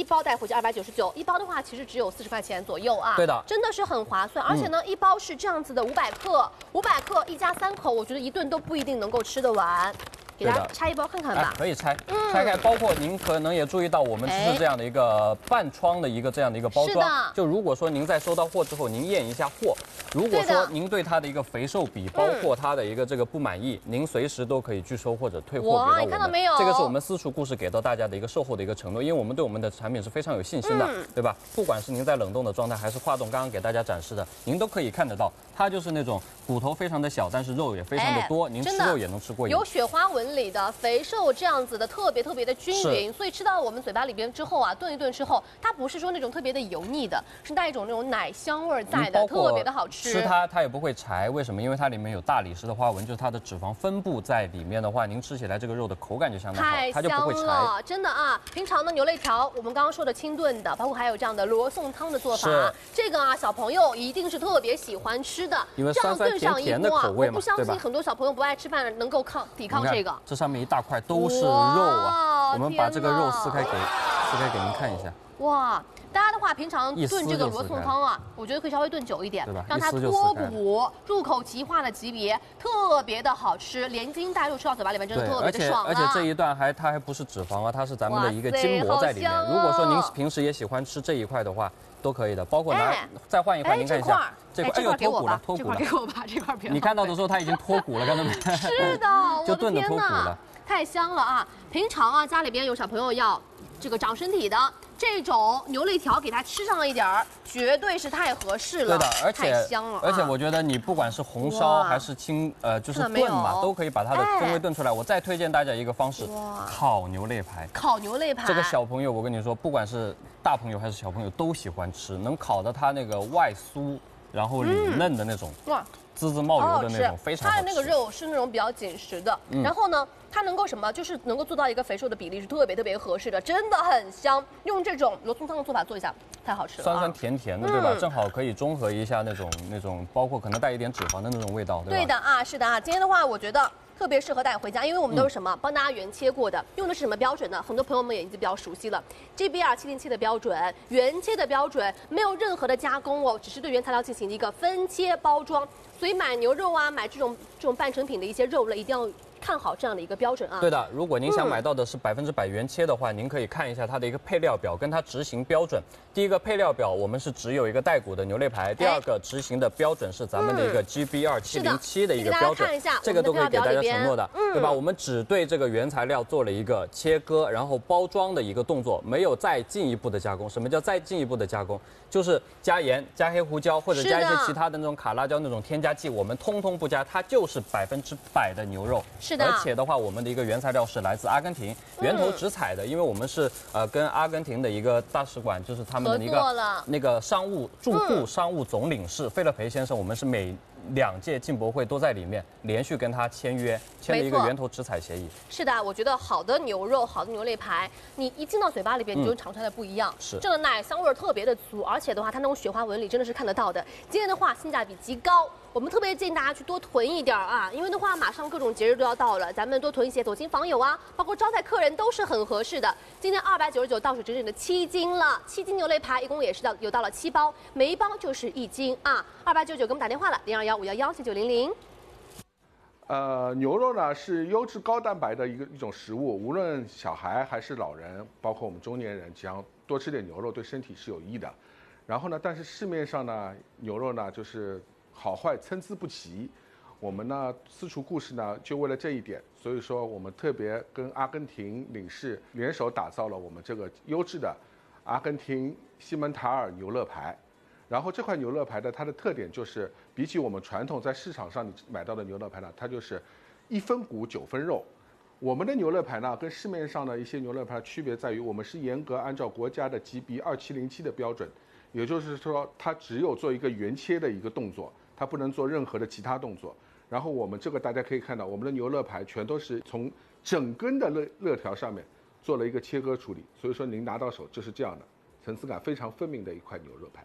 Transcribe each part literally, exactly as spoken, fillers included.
包带回去二百九十九，一包的话其实只有四十块钱左右啊。 对的， 真的是很划算。而且呢，嗯、一包是这样子的，五百克，五百克一家三口，我觉得一顿都不一定能够吃得完。 给大家拆一包看看吧， 哎、可以拆，嗯、拆开。包括您可能也注意到，我们是这样的一个半窗的一个这样的一个包装。就如果说您在收到货之后，您验一下货，如果说您对它的一个肥瘦比，包括它的一个这个不满意，嗯、您随时都可以拒收或者退货给到我们。 你看到没有？ 这个是我们私厨故事给到大家的一个售后的一个承诺，因为我们对我们的产品是非常有信心的，嗯、对吧？不管是您在冷冻的状态，还是化冻，刚刚给大家展示的，您都可以看得到，它就是那种骨头非常的小，但是肉也非常的多，您吃肉也能吃过瘾。 有雪花纹理的肥。 瘦这样子的特别特别的均匀，所以吃到我们嘴巴里边之后啊，炖一炖之后，它不是说那种特别的油腻的，是带一种那种奶香味在的，特别的好吃。 吃它它也不会柴，为什么？因为它里面有大理石的花纹，就是它的脂肪分布在里面的话，您吃起来这个肉的口感就相当好，它就不会柴。 真的啊，平常的牛肋条，我们刚刚说的清炖的，包括还有这样的罗宋汤的做法，这个啊，小朋友一定是特别喜欢吃的， 因为酸酸甜甜的口味嘛， 我不相信很多小朋友不爱吃饭能够抗抵抗这个。 这上面一大块。 都是肉啊！我们把这个肉撕开给撕开给您看一下。 哇，大家的话平常炖这个罗宋汤啊，我觉得可以稍微炖久一点， 对吧？ 让它脱骨，入口即化的级别，特别的好吃，连筋带肉吃到嘴巴里面真的特别的爽啊！ 而且而且这一段还它还不是脂肪啊，它是咱们的一个筋膜在里面。如果说您平时也喜欢吃这一块的话，都可以的。包括拿再换一块，您看一下这块， 哎呦脱骨了，脱骨了， 这块给我吧，这块别。 你看到的时候它已经脱骨了，看到没？ 是的， 就炖的脱骨了。 太香了啊！平常啊，家里边有小朋友要这个长身体的，这种牛肋条给它吃上一点儿，绝对是太合适了。 对的，而且太香了、啊。 而且我觉得你不管是红烧还是清呃就是炖嘛，都可以把它的风味炖出来。我再推荐大家一个方式，烤牛肋排。 烤牛肋排， 这个小朋友我跟你说，不管是大朋友还是小朋友都喜欢吃，能烤的它那个外酥，然后里嫩的那种。哇、嗯。 滋滋冒油的那种，非常好吃。 它的那个肉是那种比较紧实的，嗯、然后呢，它能够什么，就是能够做到一个肥瘦的比例是特别特别合适的，真的很香。用这种罗宋汤的做法做一下，太好吃了、啊， 酸酸甜甜的，对吧？嗯、正好可以中和一下那种那种，包括可能带一点脂肪的那种味道，对吧？ 对的啊，是的啊。今天的话，我觉得。 特别适合带回家，因为我们都是什么，嗯、帮大家原切过的，用的是什么标准呢？很多朋友们也已经比较熟悉了 ，G B R 七零七的标准，原切的标准，没有任何的加工哦，只是对原材料进行一个分切包装。所以买牛肉啊，买这种这种半成品的一些肉类，一定要看好这样的一个标准啊。 对的，如果您想买到的是百分之百原切的话，嗯、您可以看一下它的一个配料表跟它执行标准。第一个配料表，我们是只有一个带骨的牛肋排；第二个执行的标准是咱们的一个 G B R 七零七的一个标准，这个都可以给大家承诺的，嗯、对吧？我们只对这个原材料做了一个切割，然后包装的一个动作，没有再进一步的加工。什么叫再进一步的加工？就是加盐、加黑胡椒或者加一些其他的那种卡辣椒那种添加剂，我们通通不加，它就是百分之百的牛肉。 是的， 而且的话，我们的一个原材料是来自阿根廷，源头直采的，因为我们是呃跟阿根廷的一个大使馆，就是他们的一个那个商务驻沪商务总领事费勒培先生，我们是每两届进博会都在里面连续跟他签约，签了一个源头直采协议。 是的，我觉得好的牛肉、好的牛肋排，你一进到嘴巴里边，你就尝出来的不一样。 是， 这个奶香味特别的足，而且的话，它那种雪花纹理真的是看得到的。今天的话，性价比极高。 我们特别建议大家去多囤一点啊，因为的话马上各种节日都要到了，咱们多囤一些走亲访友啊，包括招待客人都是很合适的。今天二百九十九到手整整的七斤了，七斤牛肋排一共也是到有到了七包，每一包就是一斤啊。二百九十九给我们打电话了，零二幺五幺幺七九零零。 呃，牛肉呢是优质高蛋白的一个一种食物，无论小孩还是老人，包括我们中年人，只要多吃点牛肉对身体是有益的。然后呢，但是市面上呢牛肉呢就是。 好坏参差不齐，我们呢私厨故事呢就为了这一点，所以说我们特别跟阿根廷领事联手打造了我们这个优质的阿根廷西门塔尔牛肋排。然后这块牛肋排的它的特点就是，比起我们传统在市场上你买到的牛肋排呢，它就是一分骨九分肉。我们的牛肋排呢跟市面上的一些牛肋排区别在于，我们是严格按照国家的 G B 二七零七的标准，也就是说它只有做一个原切的一个动作。 它不能做任何的其他动作，然后我们这个大家可以看到，我们的牛肋排全都是从整根的肋肋条上面做了一个切割处理，所以说您拿到手就是这样的，层次感非常分明的一块牛肉排。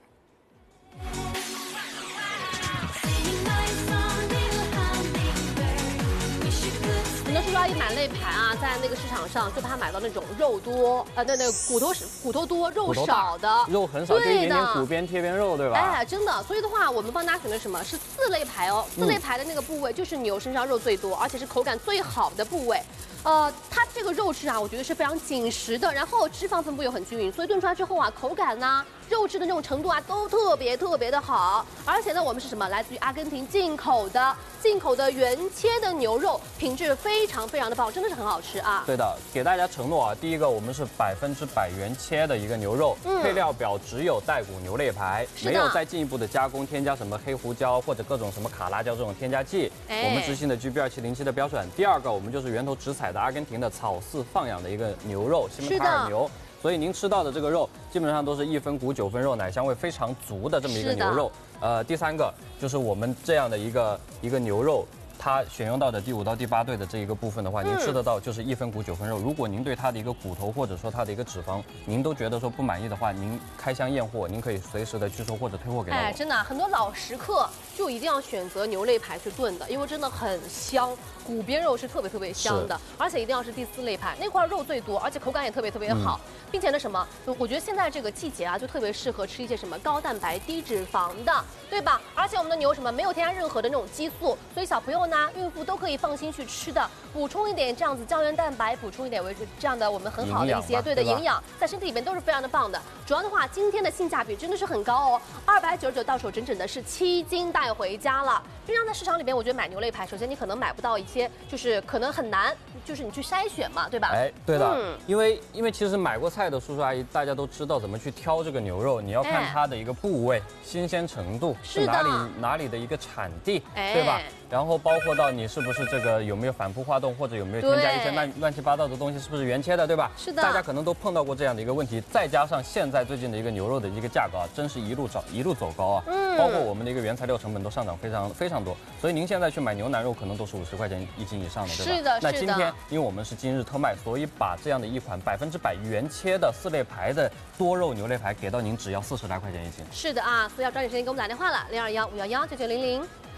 很多说说阿姨买肋排啊，在那个市场上就怕买到那种肉多，呃，那那个骨头是骨头多、肉少的， 肉很少，就一点点骨边贴边肉，对吧？ 哎，真的。所以的话，我们帮大家选的什么是四肋排哦？四肋排的那个部位就是牛身上肉最多，而且是口感最好的部位。呃，它这个肉质啊，我觉得是非常紧实的，然后脂肪分布又很均匀，所以炖出来之后啊，口感呐、肉质的那种程度啊，都特别特别的好。而且呢，我们是什么？来自于阿根廷进口的，进口的原切的牛肉，品质非常非常的棒，真的是很好吃啊。 对的，给大家承诺啊，第一个我们是百分之百原切的一个牛肉，嗯、配料表只有带骨牛肋排，没有再进一步的加工，添加什么黑胡椒或者各种什么卡拉椒这种添加剂。哎、我们执行的 G B 二七零七的标准。第二个，我们就是源头直采的阿根廷的草饲放养的一个牛肉，西门塔尔牛。所以您吃到的这个肉，基本上都是一分骨九分肉，奶香味非常足的这么一个牛肉。呃，第三个就是我们这样的一个一个牛肉。它选用到的第五到第八对的这一个部分的话，您吃得到就是一分骨九分肉。如果您对它的一个骨头或者说它的一个脂肪，您都觉得说不满意的话，您开箱验货，您可以随时的拒收或者退货给到我。 哎，真的，很多老食客就一定要选择牛肋排去炖的，因为真的很香，骨边肉是特别特别香的，而且一定要是第四肋排那块肉最多，而且口感也特别特别好，嗯、并且呢什么，我觉得现在这个季节啊，就特别适合吃一些什么高蛋白低脂肪的，对吧？而且我们的牛什么没有添加任何的那种激素，所以小朋友呢。孕妇都可以放心去吃的，补充一点这样子胶原蛋白，补充一点维持这样的我们很好的一些对的营养，在身体里面都是非常的棒的。主要的话，今天的性价比真的是很高哦，二百九十九到手，整整的是七斤带回家了。平常在市场里边，我觉得买牛肋排，首先你可能买不到一些，就是可能很难，就是你去筛选嘛，对吧？ 哎，对的，嗯、因为因为其实买过菜的叔叔阿姨，大家都知道怎么去挑这个牛肉，你要看它的一个部位、哎、新鲜程度是哪里哪里的一个产地，哎、对吧？然后包括到你是不是这个有没有反复化冻，或者有没有添加一些乱乱七八糟的东西，是不是原切的，对吧？ 是的， 大家可能都碰到过这样的一个问题。再加上现在最近的一个牛肉的一个价格啊，真是一路涨一路走高啊。嗯。包括我们的一个原材料成本都上涨非常非常多，所以您现在去买牛腩肉可能都是五十块钱一斤以上的，对吧？ 是的，是的。 那今天因为我们是今日特卖，所以把这样的一款百分之百原切的四肋排的多肉牛肋排给到您，只要四十来块钱一斤。 是的啊，所以要抓紧时间给我们打电话了，零二幺五幺幺九九零零。